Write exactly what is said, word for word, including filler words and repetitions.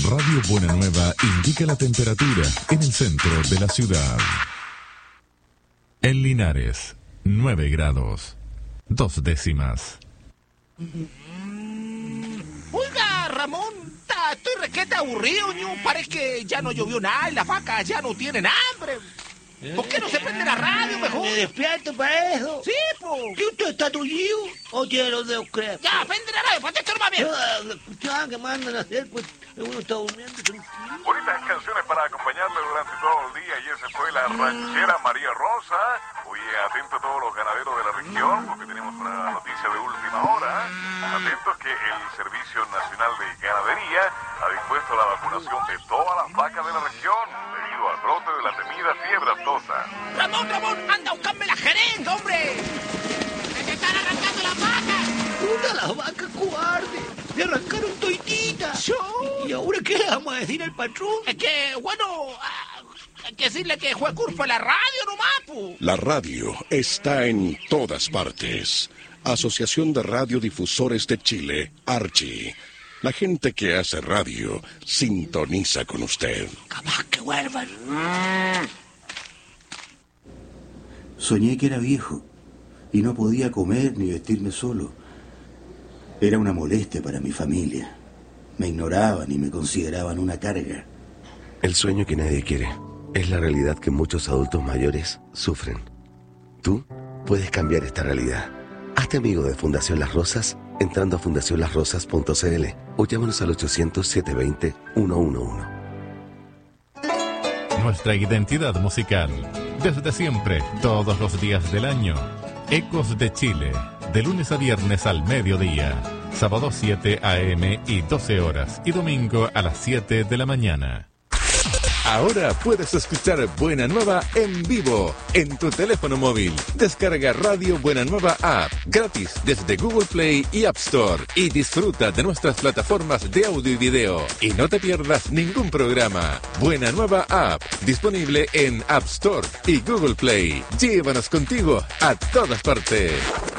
Radio Buena Nueva indica la temperatura en el centro de la ciudad. En Linares, nueve grados, dos décimas. Oiga, Ramón, ta, estoy requete aburrido, ñu. Parece que ya no llovió nada y las vacas ya no tienen hambre. ¿Por qué no se prende la radio mejor? Me despierto para eso. Sí, po. ¿Qué usted está tullido? ¿O tiene los dedos crepes? Ya, prende la radio, para esto más bien. Ya, ¿qué mandan a hacer? Pues uno está durmiendo tranquilo. Bonitas canciones para acompañarle durante todo el día y esa fue la ranchera María Rosa. Oye, atento a todos los ganaderos de la región porque tenemos una noticia de última hora. Atentos que el Servicio Nacional de Ganadería ha dispuesto la vacunación de todas las vacas de la región debido al brote de la temida fiebre aftosa. Ramón, Ramón, anda a buscarme la jeringa, hombre. ¡Me te están arrancando las vacas! ¡Una las vacas cobarde! ¡Le arrancaron toititas! ¿Yo? ¿Y ahora qué le vamos a decir al patrón? Es que, bueno, ah, hay que decirle que fue culpa de la radio nomás, po. La radio está en todas partes. Asociación de Radiodifusores de Chile, Archi. La gente que hace radio sintoniza con usted. Capaz que vuelvan. Soñé que era viejo y no podía comer ni vestirme solo. Era una molestia para mi familia. Me ignoraban y me consideraban una carga. El sueño que nadie quiere es la realidad que muchos adultos mayores sufren. Tú puedes cambiar esta realidad. Hazte amigo de Fundación Las Rosas entrando a fundación las rosas punto c l o llámanos al ochocientos, setecientos veinte, ciento once. Nuestra identidad musical, desde siempre, todos los días del año. Ecos de Chile, de lunes a viernes al mediodía, sábado siete a eme y doce horas, y domingo a las siete de la mañana. Ahora puedes escuchar Buena Nueva en vivo en tu teléfono móvil. Descarga Radio Buena Nueva App gratis desde Google Play y App Store y disfruta de nuestras plataformas de audio y video. Y no te pierdas ningún programa. Buena Nueva App, disponible en App Store y Google Play. Llévanos contigo a todas partes.